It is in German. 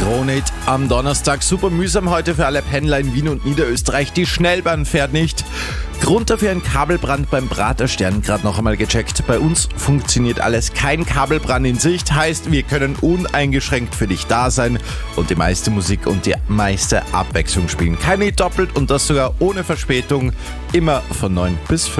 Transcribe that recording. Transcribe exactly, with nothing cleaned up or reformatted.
Kronit am Donnerstag. Super mühsam heute für alle Pendler in Wien und Niederösterreich. Die Schnellbahn fährt nicht. Grund dafür ein Kabelbrand beim Praterstern. Gerade noch einmal gecheckt. Bei uns funktioniert alles. Kein Kabelbrand in Sicht. Heißt, wir können uneingeschränkt für dich da sein und die meiste Musik und die meiste Abwechslung spielen. Keine doppelt und das sogar ohne Verspätung. Immer von neun bis fünf.